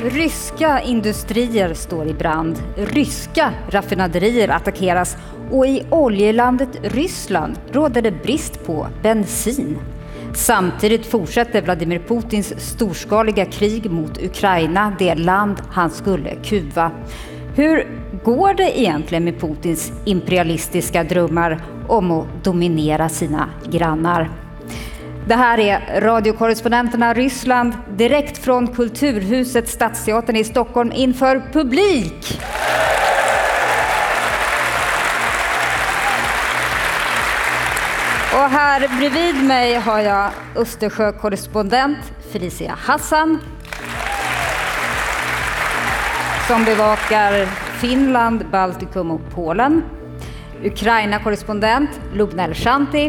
Ryska industrier står i brand, ryska raffinaderier attackeras och i oljelandet Ryssland råder det brist på bensin. Samtidigt fortsätter Vladimir Putins storskaliga krig mot Ukraina, det land han skulle kuva. Hur går det egentligen med Putins imperialistiska drömmar om att dominera sina grannar? Det här är radiokorrespondenterna Ryssland direkt från Kulturhuset Stadsteatern i Stockholm inför publik. Och här bredvid mig har jag Östersjökorrespondent Felicia Hassan som bevakar Finland, Baltikum och Polen. Ukraina-korrespondent Lubna Elshanti.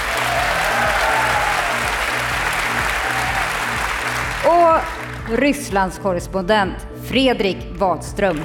Och Rysslands korrespondent Fredrik Wadström.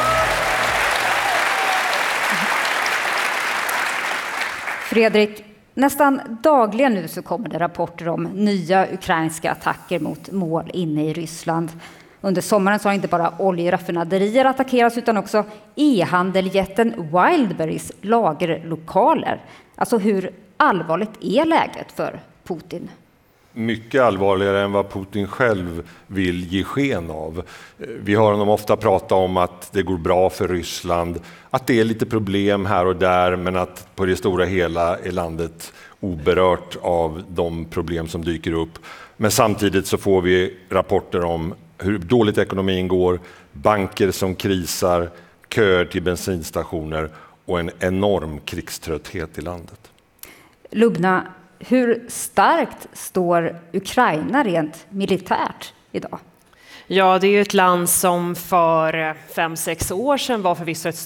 Fredrik, nästan dagligen nu så kommer det rapporter om nya ukrainska attacker mot mål inne i Ryssland. Under sommaren så har inte bara oljeraffinaderier attackerats utan också e-handeljätten Wildberries lagerlokaler. Alltså hur allvarligt är läget för Putin? Mycket allvarligare än vad Putin själv vill ge sken av. Vi hör honom ofta prata om att det går bra för Ryssland, att det är lite problem här och där, men att på det stora hela är landet oberört av de problem som dyker upp. Men samtidigt så får vi rapporter om hur dåligt ekonomin går, banker som krisar, köer till bensinstationer och en enorm krigströtthet i landet. Lubna, hur starkt står Ukraina rent militärt idag? Ja, det är ju ett land som för 5-6 år sedan var förvisso en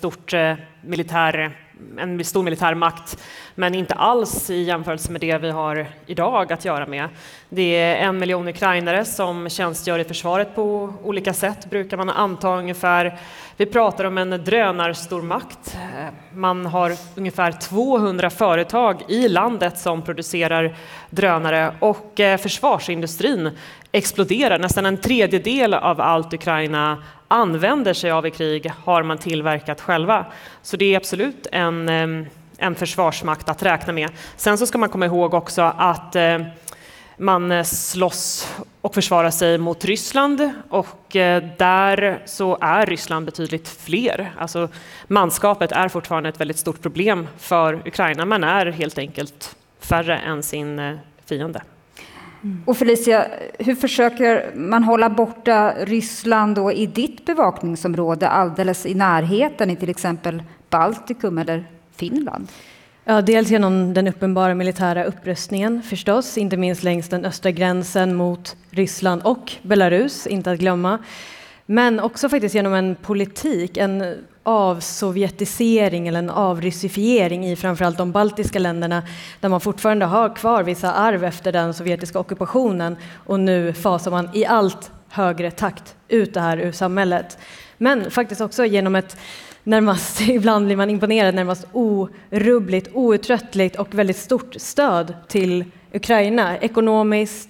stor militärmakt, men inte alls i jämförelse med det vi har idag att göra med. Det är 1 miljon ukrainare som tjänstgör i försvaret på olika sätt, brukar man anta ungefär. Vi pratar om en drönarstormakt. Man har ungefär 200 företag i landet som producerar drönare och försvarsindustrin exploderar. Nästan en tredjedel av allt Ukraina använder sig av i krig har man tillverkat själva. Så det är absolut en försvarsmakt att räkna med. Sen så ska man komma ihåg också att man slåss och försvarar sig mot Ryssland och där så är Ryssland betydligt fler. Alltså manskapet är fortfarande ett väldigt stort problem för Ukraina. Man är helt enkelt färre än sin fiende. Och Felicia, hur försöker man hålla borta Ryssland då i ditt bevakningsområde alldeles i närheten i till exempel Baltikum eller Finland? Ja, dels genom den uppenbara militära upprustningen förstås, inte minst längs den östra gränsen mot Ryssland och Belarus, inte att glömma. Men också faktiskt genom en politik, en avsovjetisering eller en avryssifiering i framförallt de baltiska länderna där man fortfarande har kvar vissa arv efter den sovjetiska ockupationen och nu fasar man i allt högre takt ut det här ur samhället. Men faktiskt också genom ett närmast, ibland blir man imponerad, närmast orubbligt, outtröttligt och väldigt stort stöd till Ukraina, ekonomiskt,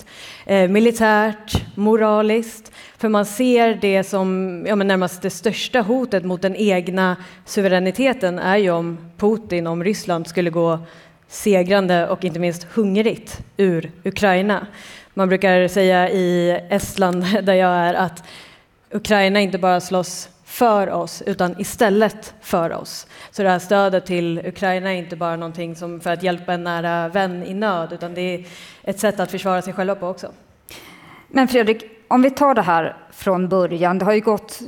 militärt, moraliskt. För man ser det som närmast det största hotet mot den egna suveräniteten är ju om Putin, om Ryssland skulle gå segrande och inte minst hungrigt ur Ukraina. Man brukar säga i Estland där jag är att Ukraina inte bara slåss för oss utan istället för oss. Så det här stödet till Ukraina är inte bara någonting som för att hjälpa en nära vän i nöd utan det är ett sätt att försvara sig själva på också. Men Fredrik, om vi tar det här från början, det har ju gått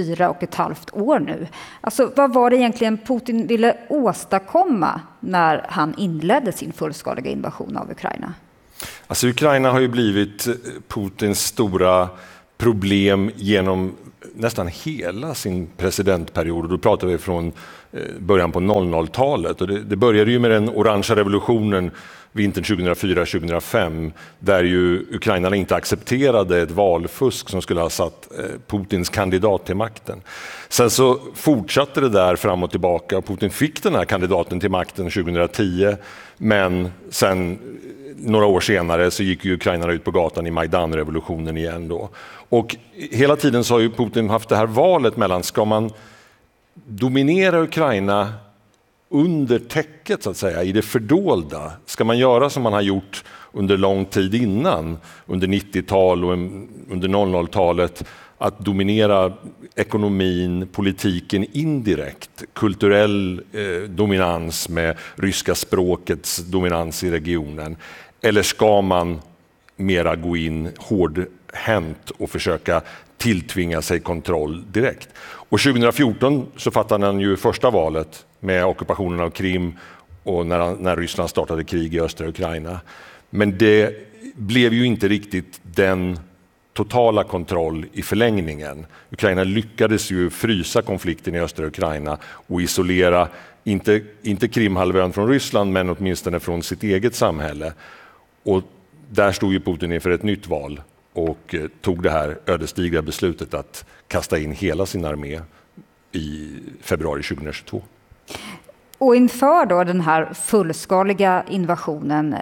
4,5 år nu. Alltså, vad var det egentligen Putin ville åstadkomma när han inledde sin fullskaliga invasion av Ukraina? Alltså, Ukraina har ju blivit Putins stora problem genom nästan hela sin presidentperiod. Och då pratar vi från början på 00-talet. Och det började ju med den orangea revolutionen vintern 2004-2005 där ju ukrainarna inte accepterade ett valfusk som skulle ha satt Putins kandidat till makten. Sen så fortsatte det där fram och tillbaka och Putin fick den här kandidaten till makten 2010 men sen några år senare så gick ju ukrainarna ut på gatan i Majdan-revolutionen igen då. Och hela tiden så har ju Putin haft det här valet mellan, ska man dominera Ukraina under täcket så att säga, i det fördolda? Ska man göra som man har gjort under lång tid innan, under 90-tal och under 00-talet, att dominera ekonomin, politiken indirekt, kulturell dominans med ryska språkets dominans i regionen? Eller ska man mera gå in hårdhänt och försöka tilltvinga sig kontroll direkt? Och 2014 så fattade han ju första valet med ockupationen av Krim och när Ryssland startade krig i östra Ukraina. Men det blev ju inte riktigt den totala kontroll i förlängningen. Ukraina lyckades ju frysa konflikten i östra Ukraina och isolera, inte Krimhalvön från Ryssland, men åtminstone från sitt eget samhälle. Och där stod ju Putin inför ett nytt val och tog det här ödesdigra beslutet att kasta in hela sin armé i februari 2022. Och inför då den här fullskaliga invasionen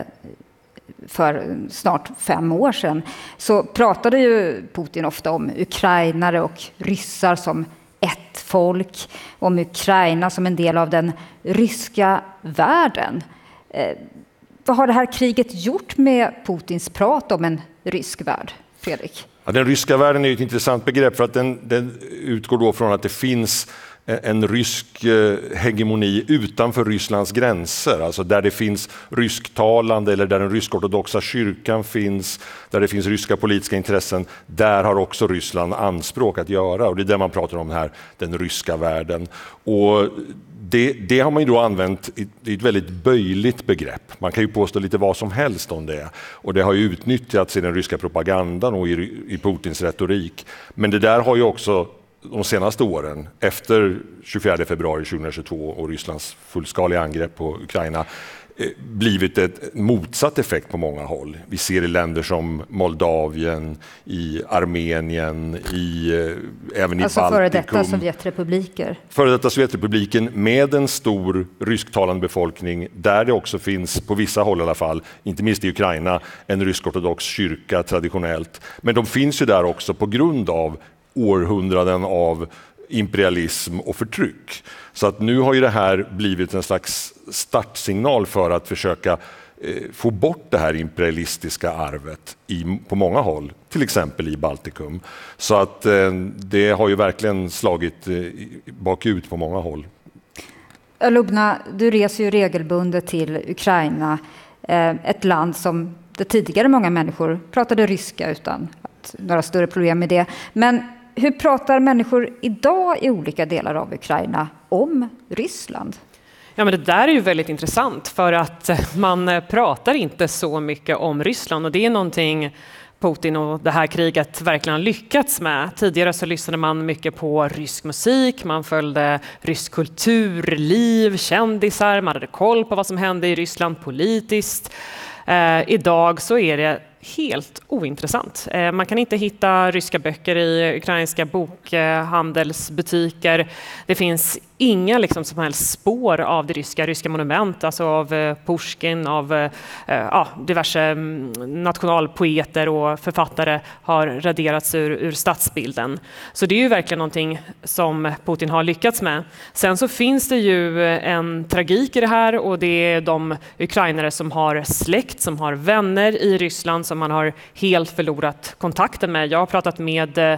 för snart 5 år sedan så pratade ju Putin ofta om ukrainare och ryssar som ett folk, om Ukraina som en del av den ryska världen. Vad har det här kriget gjort med Putins prat om en rysk värld, Fredrik? Ja, den ryska världen är ett intressant begrepp för att den utgår då från att det finns en rysk hegemoni utanför Rysslands gränser, alltså där det finns rysktalande eller där den rysk-ortodoxa kyrkan finns, där det finns ryska politiska intressen, där har också Ryssland anspråk att göra, och det är där man pratar om här, den ryska världen. Och det har man ju då använt i ett väldigt böjligt begrepp. Man kan ju påstå lite vad som helst om det, och det har ju utnyttjats i den ryska propagandan och i Putins retorik. Men det där har ju också de senaste åren, efter 24 februari 2022 och Rysslands fullskaliga angrepp på Ukraina, blivit ett motsatt effekt på många håll. Vi ser i länder som Moldavien, i Armenien, även i Baltikum. Före detta Sovjetrepubliker. Före detta Sovjetrepubliken med en stor rysktalande befolkning, där det också finns, på vissa håll i alla fall, inte minst i Ukraina, en rysk-ortodox kyrka traditionellt. Men de finns ju där också på grund av århundraden av imperialism och förtryck. Så att nu har ju det här blivit en slags startsignal för att försöka få bort det här imperialistiska arvet på många håll, till exempel i Baltikum. Så att det har ju verkligen slagit bakut på många håll. Lubna, du reser ju regelbundet till Ukraina, ett land som det tidigare många människor pratade ryska utan några större problem med det. Men hur pratar människor idag i olika delar av Ukraina om Ryssland? Ja, men det där är ju väldigt intressant, för att man pratar inte så mycket om Ryssland, och det är någonting Putin och det här kriget verkligen har lyckats med. Tidigare så lyssnade man mycket på rysk musik, man följde rysk kulturliv, kändisar, man hade koll på vad som hände i Ryssland politiskt. Idag så är det helt ointressant. Man kan inte hitta ryska böcker i ukrainska bokhandelsbutiker. Det finns inga som helst spår av det ryska monument, alltså av Pushkin, av diverse nationalpoeter och författare har raderats ur stadsbilden. Så det är ju verkligen någonting som Putin har lyckats med. Sen så finns det ju en tragik i det här, och det är de ukrainare som har släkt, som har vänner i Ryssland som man har helt förlorat kontakten med. Jag har pratat med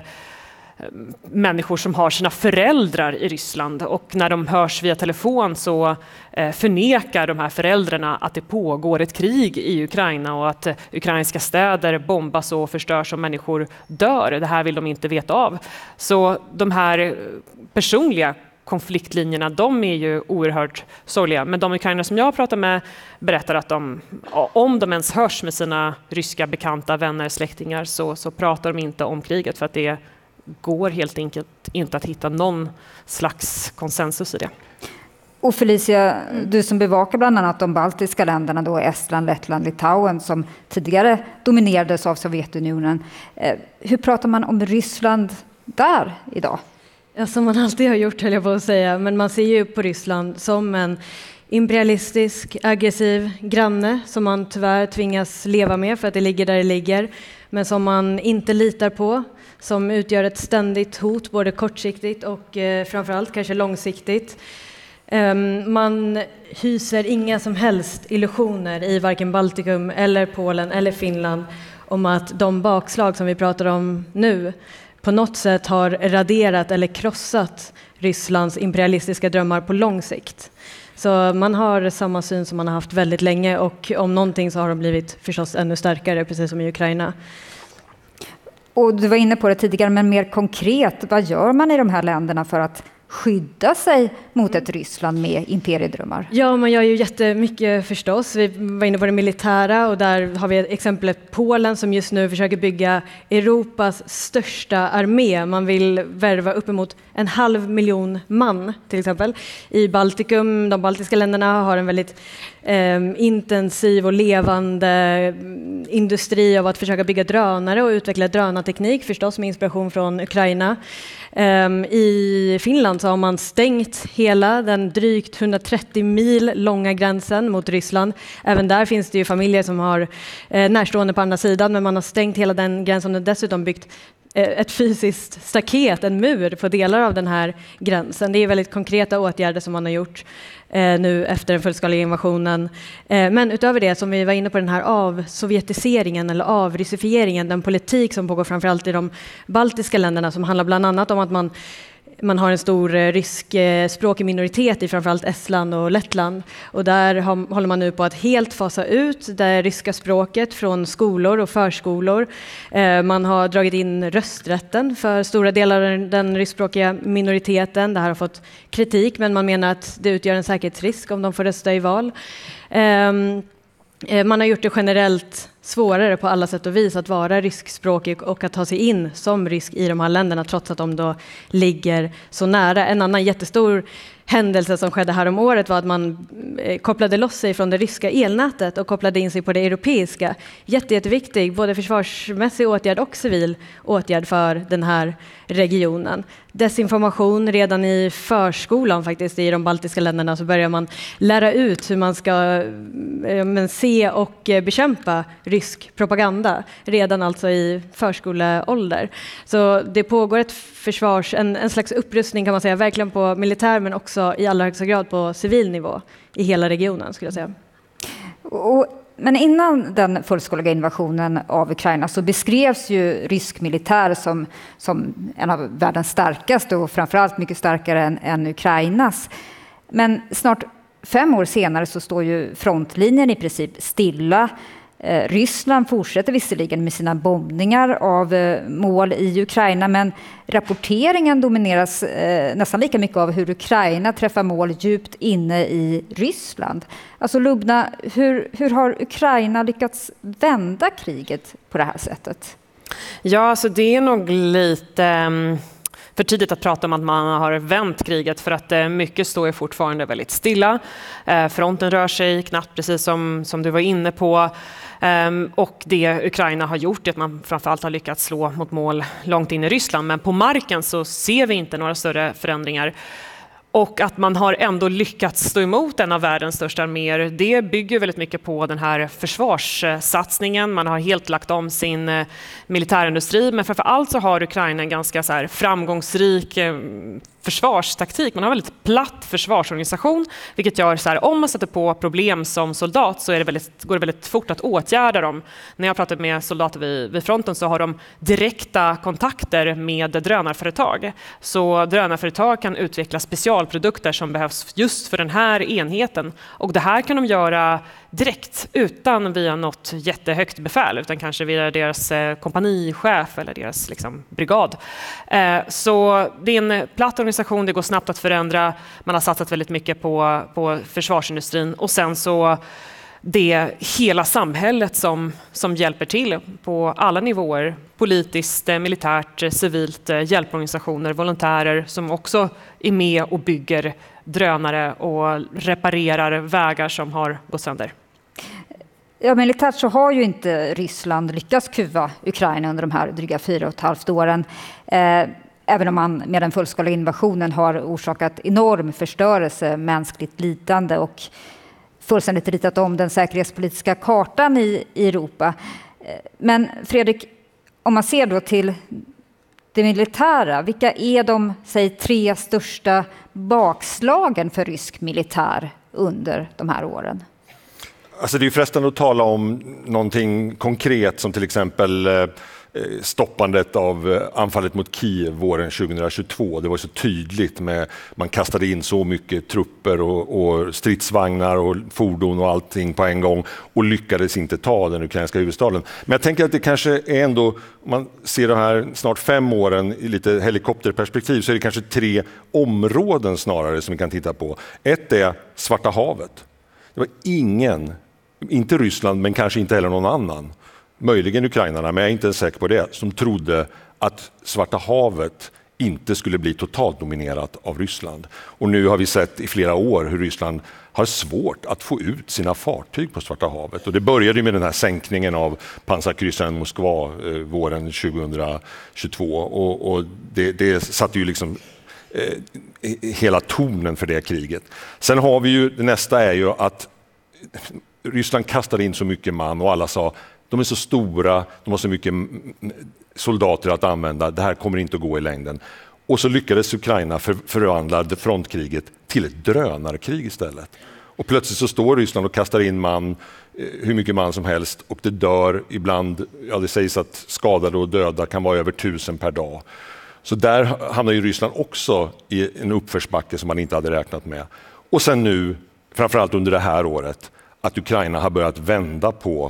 människor som har sina föräldrar i Ryssland, och när de hörs via telefon så förnekar de här föräldrarna att det pågår ett krig i Ukraina och att ukrainska städer bombas och förstörs och människor dör. Det här vill de inte veta av. Så de här personliga konfliktlinjerna, de är ju oerhört sorgliga. Men de ukrainare som jag pratar med berättar att om de ens hörs med sina ryska bekanta, vänner, släktingar så pratar de inte om kriget, för att det går helt enkelt inte att hitta någon slags konsensus i det. Och Felicia, du som bevakar bland annat de baltiska länderna, då Estland, Lettland, Litauen, som tidigare dominerades av Sovjetunionen. Hur pratar man om Ryssland där idag? Ja, som man alltid har gjort, höll jag på att säga. Men man ser ju på Ryssland som en imperialistisk, aggressiv granne som man tyvärr tvingas leva med för att det ligger där det ligger, men som man inte litar på, som utgör ett ständigt hot både kortsiktigt och framförallt kanske långsiktigt. Man hyser inga som helst illusioner i varken Baltikum eller Polen eller Finland om att de bakslag som vi pratar om nu på något sätt har raderat eller krossat Rysslands imperialistiska drömmar på lång sikt. Så man har samma syn som man har haft väldigt länge, och om någonting så har de blivit förstås ännu starkare, precis som i Ukraina. Och du var inne på det tidigare, men mer konkret, vad gör man i de här länderna för att skydda sig mot ett Ryssland med imperiedrömmar? Ja, man gör ju jättemycket förstås. Vi var inne på det militära, och där har vi exemplet Polen som just nu försöker bygga Europas största armé. Man vill värva uppemot 500 000 man till exempel. I Baltikum, de baltiska länderna har en väldigt intensiv och levande industri av att försöka bygga drönare och utveckla drönarteknik, förstås med inspiration från Ukraina. I Finland så har man stängt hela den drygt 130 mil långa gränsen mot Ryssland. Även där finns det ju familjer som har närstående på andra sidan, men man har stängt hela den gränsen och dessutom byggt ett fysiskt staket, en mur på delar av den här gränsen. Det är väldigt konkreta åtgärder som man har gjort nu efter den fullskaliga invasionen. Men utöver det, som vi var inne på, den här avsovjetiseringen eller avryssifieringen, den politik som pågår framförallt i de baltiska länderna, som handlar bland annat om att man har en stor ryskspråkig minoritet i framförallt Estland och Lettland, och där håller man nu på att helt fasa ut det ryska språket från skolor och förskolor. Man har dragit in rösträtten för stora delar av den ryskspråkiga minoriteten. Det här har fått kritik, men man menar att det utgör en säkerhetsrisk om de får rösta i val. Man har gjort det generellt svårare på alla sätt och vis att vara ryskspråkig och att ta sig in som rysk i de här länderna, trots att de då ligger så nära. En annan jättestor händelse som skedde här om året var att man kopplade loss sig från det ryska elnätet och kopplade in sig på det europeiska. Jätteviktig, både försvarsmässig åtgärd och civil åtgärd för den här regionen. Desinformation redan i förskolan faktiskt i de baltiska länderna, så börjar man lära ut hur man ska se och bekämpa rysk propaganda redan alltså i förskoleålder. Så det pågår ett en slags upprustning kan man säga, verkligen på militär men också i allra högsta grad på civil nivå i hela regionen skulle jag säga. Men innan den fullskaliga invasionen av Ukraina så beskrevs ju rysk militär som en av världens starkaste och framförallt mycket starkare än Ukrainas. Men snart 5 år senare så står ju frontlinjen i princip stilla. Ryssland fortsätter visserligen med sina bombningar av mål i Ukraina, men rapporteringen domineras nästan lika mycket av hur Ukraina träffar mål djupt inne i Ryssland. Alltså Lubna, hur har Ukraina lyckats vända kriget på det här sättet? Ja, alltså det är nog lite för tidigt att prata om att man har vänt kriget, för att mycket står ju fortfarande väldigt stilla. Fronten rör sig knappt, precis som du var inne på. Och det Ukraina har gjort är att man framförallt har lyckats slå mot mål långt in i Ryssland. Men på marken så ser vi inte några större förändringar. Och att man har ändå lyckats stå emot en av världens största arméer, det bygger väldigt mycket på den här försvarssatsningen. Man har helt lagt om sin militärindustri, men framför allt så har Ukraina en ganska så här framgångsrik försvarstaktik. Man har en väldigt platt försvarsorganisation, vilket gör så här, om man sätter på problem som soldat så är går det väldigt fort att åtgärda dem. När jag pratat med soldater vid fronten så har de direkta kontakter med drönarföretag. Så drönarföretag kan utveckla specialprodukter som behövs just för den här enheten. Och det här kan de göra direkt utan via något jättehögt befäl, utan kanske via deras kompanichef eller deras brigad. Så det är en platt organisation, det går snabbt att förändra. Man har satsat väldigt mycket på försvarsindustrin, och sen så det är hela samhället som hjälper till på alla nivåer. Politiskt, militärt, civilt, hjälporganisationer, volontärer som också är med och bygger drönare och reparerar vägar som har gått sönder. Ja, militärt så har ju inte Ryssland lyckats kuva Ukraina under de här dryga 4,5 åren. även om man med den fullskaliga invasionen har orsakat enorm förstörelse, mänskligt lidande och fullständigt ritat om den säkerhetspolitiska kartan i Europa. Men Fredrik, om man ser då till det militära, vilka är de 3 största bakslagen för rysk militär under de här åren? Alltså det är frestande att tala om någonting konkret som till exempel stoppandet av anfallet mot Kiev våren 2022. Det var så tydligt med man kastade in så mycket trupper och stridsvagnar och fordon och allting på en gång och lyckades inte ta den ukrainska huvudstaden. Men jag tänker att det kanske är ändå, om man ser de här snart 5 åren i lite helikopterperspektiv, så är det kanske 3 områden snarare som vi kan titta på. Ett är Svarta havet. Det var ingen, inte Ryssland men kanske inte heller någon annan, möjligen ukrainarna, men jag är inte säker på det, som trodde att Svarta havet inte skulle bli totalt dominerat av Ryssland. Och nu har vi sett i flera år hur Ryssland har svårt att få ut sina fartyg på Svarta havet. Och det började med den här sänkningen av pansarkryssaren Moskva våren 2022 och det satte ju liksom hela tonen för det kriget. Sen har vi ju, det nästa är ju att Ryssland kastade in så mycket man och alla sa de är så stora, de har så mycket soldater att använda, det här kommer inte att gå i längden. Och så lyckades Ukraina förvandla frontkriget till ett drönarkrig istället. Och plötsligt så står Ryssland och kastar in man, hur mycket man som helst, och det dör ibland, ja det sägs att skadade och döda kan vara över 1000 per dag. Så där hamnar ju Ryssland också i en uppförsbacke som man inte hade räknat med. Och sen nu, framförallt under det här året, att Ukraina har börjat vända på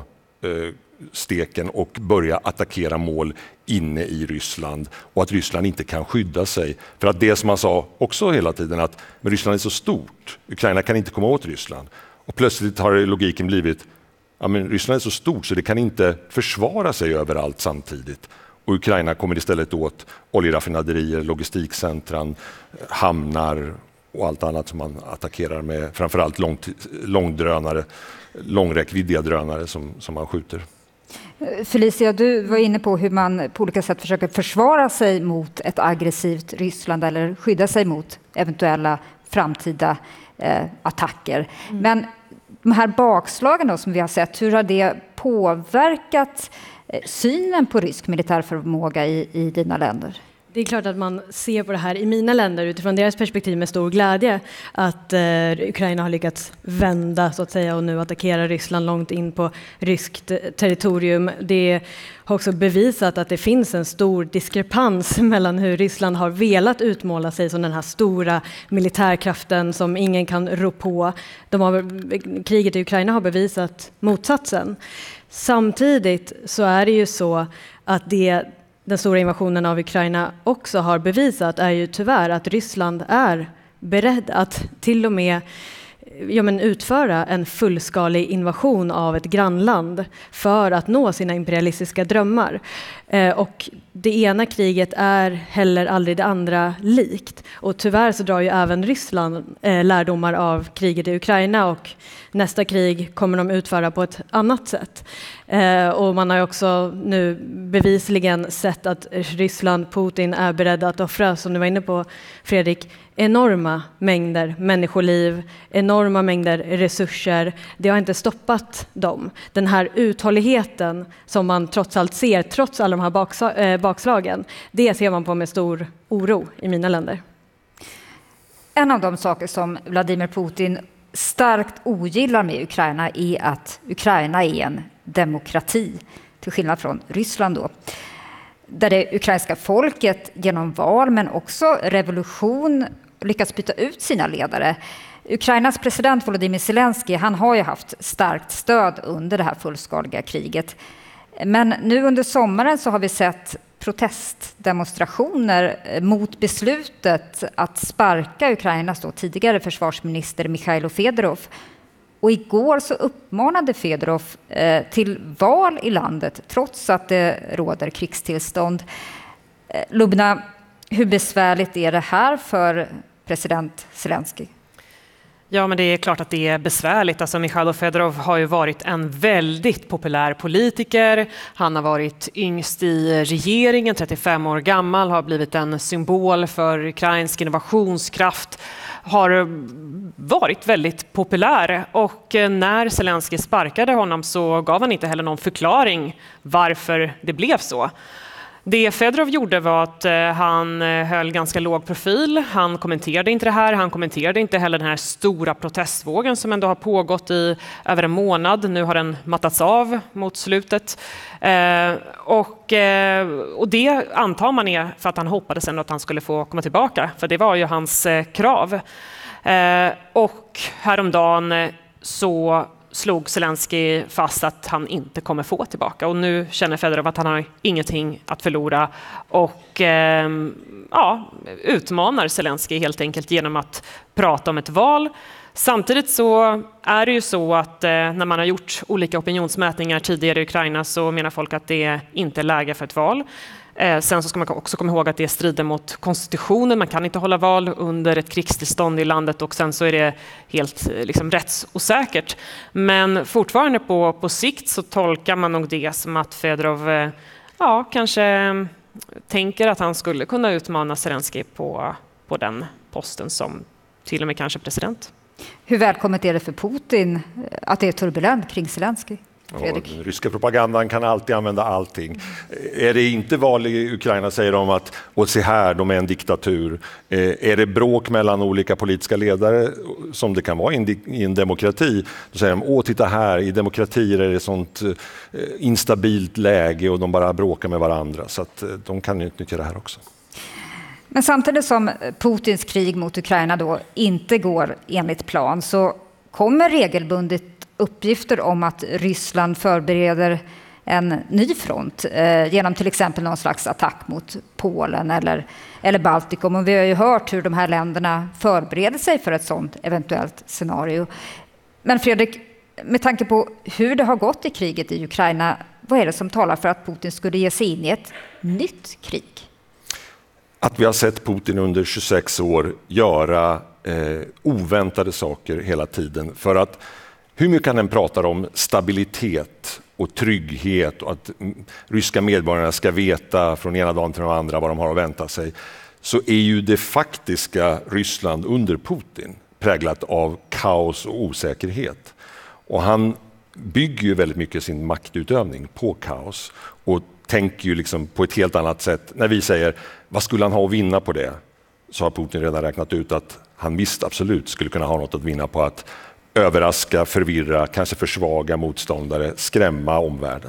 steken och börja attackera mål inne i Ryssland och att Ryssland inte kan skydda sig. För att det som man sa också hela tiden, att men Ryssland är så stort, Ukraina kan inte komma åt Ryssland. Och plötsligt har logiken blivit, ja men Ryssland är så stort så det kan inte försvara sig överallt samtidigt. Och Ukraina kommer istället åt oljeraffinaderier, logistikcentran, hamnar och allt annat som man attackerar med, framförallt långdrönare, långräckviddiga drönare som man skjuter. Felicia, du var inne på hur man på olika sätt försöker försvara sig mot ett aggressivt Ryssland eller skydda sig mot eventuella framtida attacker. Men de här bakslagen då, som vi har sett, hur har det påverkat synen på rysk militär förmåga i dina länder? Det är klart att man ser på det här i mina länder utifrån deras perspektiv med stor glädje att Ukraina har lyckats vända så att säga och nu attackera Ryssland långt in på ryskt territorium. Det har också bevisat att det finns en stor diskrepans mellan hur Ryssland har velat utmåla sig som den här stora militärkraften som ingen kan rå på. Kriget i Ukraina har bevisat motsatsen. Samtidigt så är det ju så att den stora invasionen av Ukraina också har bevisat är ju tyvärr att Ryssland är beredd att till och med utföra en fullskalig invasion av ett grannland för att nå sina imperialistiska drömmar. Och det ena kriget är heller aldrig det andra likt. Och tyvärr så drar ju även Ryssland lärdomar av kriget i Ukraina och nästa krig kommer de utföra på ett annat sätt. Och man har ju också nu bevisligen sett att Ryssland, Putin, är beredd att offra, som du var inne på Fredrik, enorma mängder människoliv, enorma mängder resurser. Det har inte stoppat dem. Den här uthålligheten som man trots allt ser, trots alla de här bakslagen, det ser man på med stor oro i mina länder. En av de saker som Vladimir Putin starkt ogillar med Ukraina är att Ukraina är en demokrati, till skillnad från Ryssland då. Där det ukrainska folket genom val men också revolution lyckats byta ut sina ledare. Ukrainas president Volodymyr Zelensky, han har ju haft starkt stöd under det här fullskaliga kriget. Men nu under sommaren så har vi sett protestdemonstrationer mot beslutet att sparka Ukrainas då tidigare försvarsminister Mikhailo Fedorov. Och igår så uppmanade Fedorov till val i landet trots att det råder krigstillstånd. Lubna, hur besvärligt är det här för president Zelensky? Ja, men det är klart att det är besvärligt. Alltså, Mikhailo Fedorov har ju varit en väldigt populär politiker. Han har varit yngst i regeringen, 35 år gammal, har blivit en symbol för ukrainsk innovationskraft, har varit väldigt populär. Och när Zelenskyj sparkade honom så gav han inte heller någon förklaring varför det blev så. Det Fedorov gjorde var att han höll ganska låg profil. Han kommenterade inte det här. Han kommenterade inte heller den här stora protestvågen som ändå har pågått i över en månad. Nu har den mattats av mot slutet. Och det antar man är för att han hoppades ändå att han skulle få komma tillbaka. För det var ju hans krav. Och häromdagen så slog Zelenskyj fast att han inte kommer få tillbaka. Och nu känner Fedorov att han har ingenting att förlora och utmanar Zelenskyj helt enkelt genom att prata om ett val. Samtidigt så är det ju så att när man har gjort olika opinionsmätningar tidigare i Ukraina så menar folk att det inte är läge för ett val. Sen så ska man också komma ihåg att det strider mot konstitutionen. Man kan inte hålla val under ett krigstillstånd i landet och sen så är det helt rättsosäkert. Men fortfarande på sikt så tolkar man nog det som att Fedorov kanske tänker att han skulle kunna utmana Zelenskyj på den posten som till och med kanske president. Hur välkommet är det för Putin att det är turbulent kring Zelenskyj? Den ryska propagandan kan alltid använda allting. Är det inte val i Ukraina säger de att se här, de är en diktatur. Är det bråk mellan olika politiska ledare som det kan vara i en demokrati, då säger de titta här, i demokratier är det sånt instabilt läge och de bara bråkar med varandra. Så att de kan utnyttja det här också. Men samtidigt som Putins krig mot Ukraina då inte går enligt plan så kommer regelbundet uppgifter om att Ryssland förbereder en ny front genom till exempel någon slags attack mot Polen eller Baltikum. Och vi har ju hört hur de här länderna förbereder sig för ett sådant eventuellt scenario. Men Fredrik, med tanke på hur det har gått i kriget i Ukraina, vad är det som talar för att Putin skulle ge sig in i ett nytt krig? Att vi har sett Putin under 26 år göra oväntade saker hela tiden. För att hur mycket han än pratar om stabilitet och trygghet och att ryska medborgarna ska veta från ena dagen till den andra vad de har att vänta sig, så är ju det faktiska Ryssland under Putin präglat av kaos och osäkerhet. Och han bygger ju väldigt mycket sin maktutövning på kaos och tänker ju liksom på ett helt annat sätt. När vi säger vad skulle han ha att vinna på det, så har Putin redan räknat ut att han visst absolut skulle kunna ha något att vinna på att överraska, förvirra, kanske försvaga motståndare, skrämma omvärlden.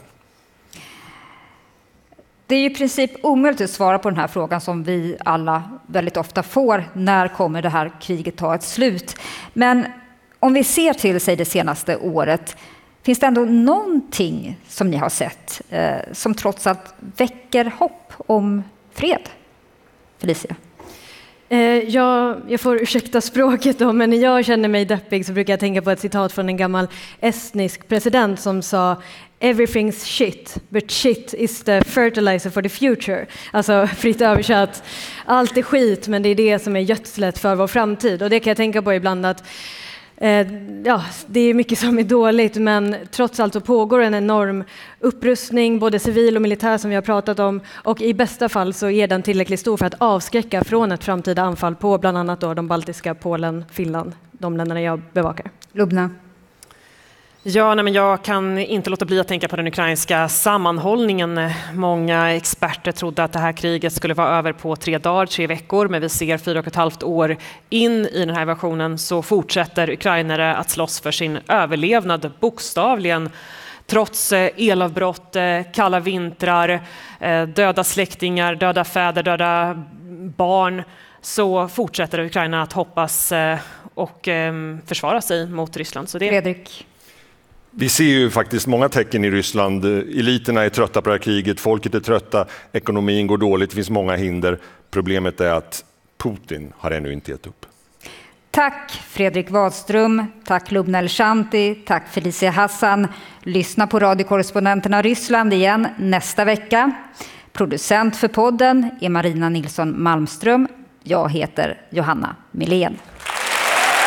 Det är ju i princip omöjligt att svara på den här frågan som vi alla väldigt ofta får. När kommer det här kriget ta ett slut? Men om vi ser till sig det senaste året, finns det ändå någonting som ni har sett som trots allt väcker hopp om fred? Felicia? Jag får ursäkta språket då, men när jag känner mig deppig så brukar jag tänka på ett citat från en gammal estnisk president som sa "Everything's shit, but shit is the fertilizer for the future." Alltså fritt översatt, allt är skit men det är det som är gödslet för vår framtid. Och det kan jag tänka på ibland att det är mycket som är dåligt, men trots allt så pågår en enorm upprustning, både civil och militär som vi har pratat om, och i bästa fall så är den tillräckligt stor för att avskräcka från ett framtida anfall på bland annat då de baltiska, Polen, Finland, de länderna jag bevakar. Lubna? Ja, men jag kan inte låta bli att tänka på den ukrainska sammanhållningen. Många experter trodde att det här kriget skulle vara över på 3 veckor, men vi ser 4,5 år in i den här versionen så fortsätter ukrainare att slåss för sin överlevnad bokstavligen. Trots elavbrott, kalla vintrar, döda släktingar, döda fäder, döda barn, så fortsätter Ukraina att hoppas och försvara sig mot Ryssland. Så det... Fredrik? Vi ser ju faktiskt många tecken i Ryssland. Eliterna är trötta på det här kriget, folket är trötta, ekonomin går dåligt, det finns många hinder. Problemet är att Putin har ännu inte gett upp. Tack Fredrik Wadström, tack Lubna Elshanti, tack Felicia Hassan. Lyssna på radiokorrespondenterna Ryssland igen nästa vecka. Producent för podden är Marina Nilsson Malmström. Jag heter Johanna Milén.